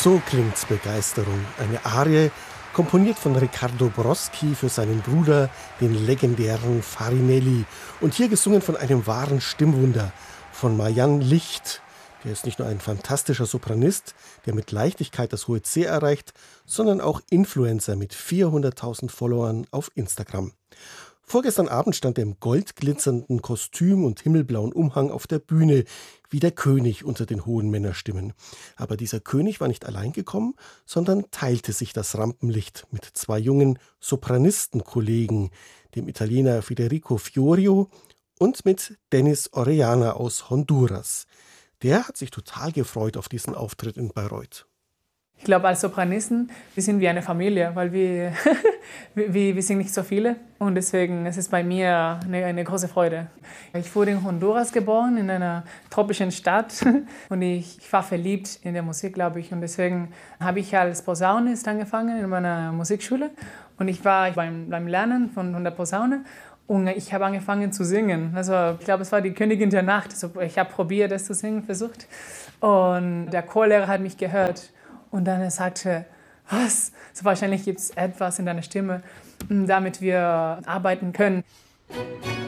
So klingt Begeisterung. Eine Arie, komponiert von Riccardo Broschi für seinen Bruder, den legendären Farinelli. Und hier gesungen von einem wahren Stimmwunder, von Marianne Licht. Der ist nicht nur ein fantastischer Sopranist, der mit Leichtigkeit das hohe C erreicht, sondern auch Influencer mit 400.000 Followern auf Instagram. Vorgestern Abend stand er im goldglitzernden Kostüm und himmelblauen Umhang auf der Bühne, wie der König unter den hohen Männerstimmen. Aber dieser König war nicht allein gekommen, sondern teilte sich das Rampenlicht mit zwei jungen Sopranistenkollegen, dem Italiener Federico Fiorio und mit Dennis Orellana aus Honduras. Der hat sich total gefreut auf diesen Auftritt in Bayreuth. Ich glaube, als Sopranisten, wir sind wie eine Familie, weil wir sind nicht so viele und deswegen ist es bei mir eine große Freude. Ich wurde in Honduras geboren, in einer tropischen Stadt und ich war verliebt in der Musik, glaube ich. Und deswegen habe ich als Posaunist angefangen in meiner Musikschule und ich war beim Lernen von der Posaune. Und ich habe angefangen zu singen. Also ich glaube, es war die Königin der Nacht. Also ich habe probiert, das zu singen, versucht. Und der Chorlehrer hat mich gehört. Und dann sagte, was? So wahrscheinlich gibt es etwas in deiner Stimme, damit wir arbeiten können.